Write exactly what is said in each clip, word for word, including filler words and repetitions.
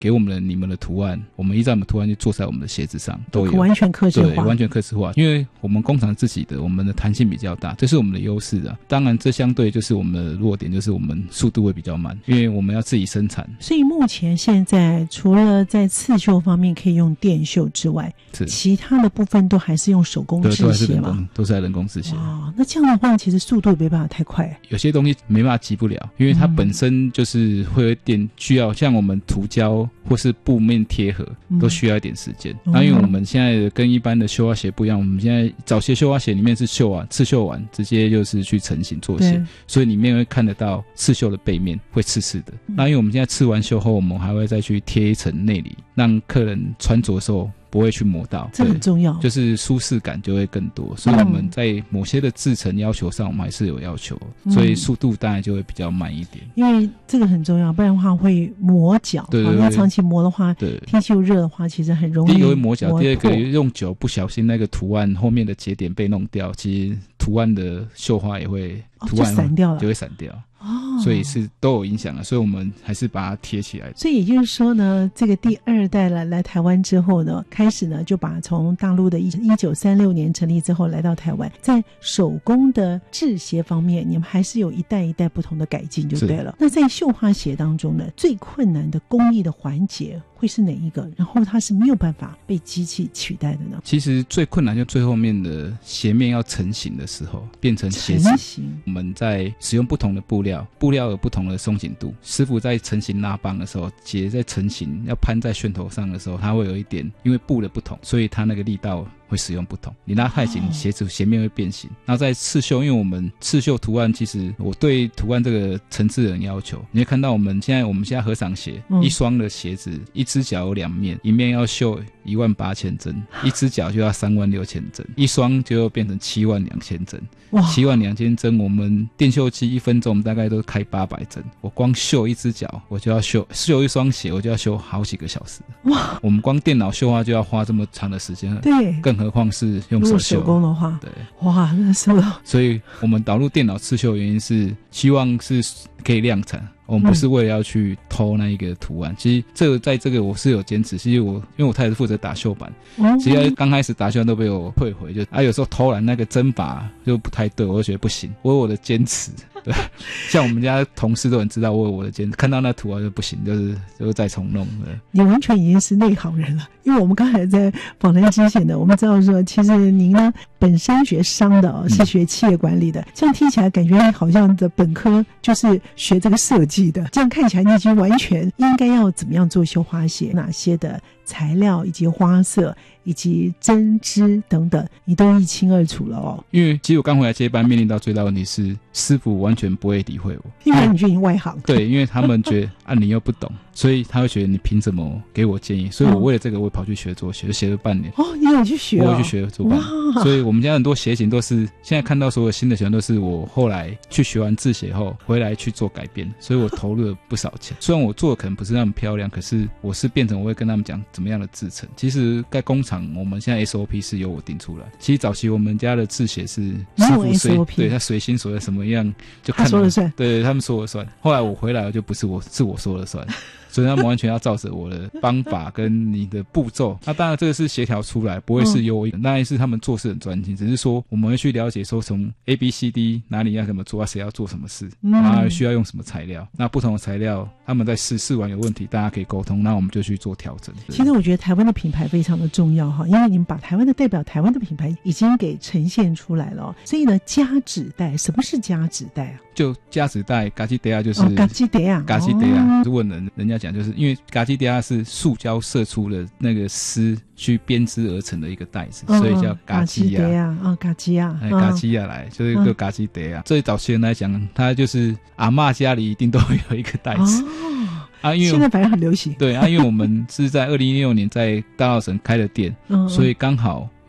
给我们的你们的图案，我们依照你们图案就做在我们的鞋子上，都有完全客制化， 对，完全客制化。因为我们工厂自己的，我们的弹性比较大，这是我们的优势啊。当然，这相对就是我们的弱点，就是我们速度会比较慢，因为我们要自己生产。 所以目前现在除了在刺绣方面可以用电绣之外， 是其他的部分都还是用手工制鞋嘛？ 都是在人工制鞋。 哇，那这样的话，其实速度没办法太快。 有些东西没办法急不了，因为它本身就是会有点需要，像我们涂胶或是布面贴合，都需要一点时间。那、嗯、因为我们现在跟一般的绣花鞋不一样，我们现在早些绣花鞋里面是绣完刺绣完，直接就是去成型做鞋，所以里面会看得到刺绣的背面会刺刺的。那、嗯、因为我们现在刺完绣后，我们还会再去贴一层内里，让客人穿着的时候不会去磨到， 这很重要， 就是舒适感就会更多。所以我们在某些的制程要求上，我们还是有要求，嗯、所以速度当然就会比较慢一点。 因为这个很重要，不然的话会磨脚。 对对对， 那长期磨的话， 对， 天气又热的话，其实很容易。 第一个会磨脚，第二个用久不小心那个图案后面的节点被弄掉，其实图案的绣花也会， 哦、 图案就散掉了， 就会散掉。 哦， 所以是都有影响的，所以我们还是把它贴起来。 所以也就是说呢，这个第二代来来台湾之后呢，开始呢就把从大陆的一一九三六年成立之后来到台湾，在手工的制鞋方面，你们还是有一代一代不同的改进就对了。那在绣花鞋当中呢，最困难的工艺的环节会是哪一个？然后它是没有办法被机器取代的呢？ 其实最困难就最后面的鞋面要成型的时候，变成鞋子。 成型， 我们在使用不同的布料。布料有不同的松紧度，师傅在成型拉帮的时候，结在成型要攀在楦头上的时候，它会有一点，因为布的不同，所以它那个力道会使用不同。你拉太紧，鞋子鞋面会变形。然后在刺绣，因为我们刺绣图案，其实我对图案这个层次很要求。你会看到我们现在我们现在和尚鞋、嗯、一双的鞋子，一只脚有两面，一面要绣一万八千针，一只脚就要三万六千针，一双就要变成七万两千针。哇，七万两千针，我们电绣机一分钟大概都开八百针。我光绣一只脚，我就要绣绣一双鞋，我就要绣好几个小时。哇，我们光电脑绣花就要花这么长的时间。 对， 更何况是用手绣。 手工的话， 对， 哇，那是了。 所以我们导入电脑刺绣的原因是希望是可以量产。我们不是为了要去偷那一个图案、嗯、其实这个在这个我是有坚持。其实我因为我太太是负责打绣板、嗯、其实刚开始打绣板都被我退回，就啊有时候偷懒那个针法就不太对，我就觉得不行，我有我的坚持。对，像我们家同事都很知道我有我的坚持，看到那图案就不行，就是就再重弄。 你完全已经是内行人了，因为我们刚才在访谈之前呢，我们知道说其实您呢本身学商的哦，是学企业管理的、嗯、这样听起来感觉你好像的本科就是学这个设计的，这样看起来你已经完全应该要怎么样做绣花鞋，哪些的材料以及花色以及针织等等你都一清二楚了哦。 因为其实我刚回来接班面临到最大问题是师傅完全不会理会我， 因为你就已经外行。 对，因为他们觉得啊你又不懂，所以他会觉得你凭什么给我建议，所以我为了这个我跑去学做鞋，就学了半年。 哦，你有去学、哦、 我有去学做半年。所以我们家很多鞋型都是现在看到所有新的鞋型都是我后来去学完制鞋后回来去做改变，所以我投入了不少钱。虽然我做的可能不是那么漂亮，可是我是变成我会跟他们讲怎么样的制程。其实在工厂我们现在 S O P 是由我定出来，其实早期我们家的制鞋是师傅随对他随心所欲什么样就看他说了算， 对他们说了算。后来我回来就不是我是我说了算。所以他们完全要照着我的方法跟你的步骤。那当然这个是协调出来，不会是由我，当然是他们做事很专心，只是说我们会去了解说从 A B C D 哪里要怎么做，谁要做什么事，然后需要用什么材料。那不同的材料他们在试试完有问题大家可以沟通，那我们就去做调整。 其实我觉得台湾的品牌非常的重要哈，因为你们把台湾的代表台湾的品牌已经给呈现出来了、哦、所以呢加纸袋，什么是加纸袋啊？ 就加纸袋嘎基德亚就是嘎基德亚嘎基德亚，如果人人家讲就是因为嘎基德亚是塑胶射出的那个丝去编织而成的一个袋子、嗯、所以叫嘎基亚啊，嘎基亚哎，嘎基亚来就是一个嘎基德亚。最早期人来讲他就是阿嬷家里一定都会有一个袋子、哦啊，因为现在反而很流行。 对啊，因为我们是在二零一六年在大稻埕开了店、嗯、所以刚好因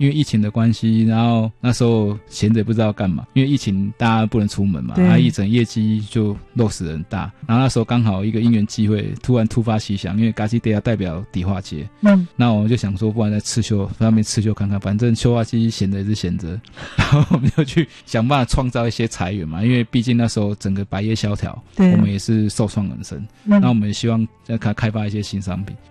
因为疫情的关系，然后那时候闲着也不知道干嘛，因为疫情大家不能出门嘛，啊，一整业绩就落实很大。然后那时候刚好一个因缘机会，突然突发奇想，因为嘎西德亚代表迪化街，嗯，那我们就想说，不然在刺绣上面刺绣看看，反正绣花机闲着也是闲着，然后我们就去想办法创造一些财源嘛，因为毕竟那时候整个百业萧条，我们也是受创很深，那我们也希望再开开发一些新商品。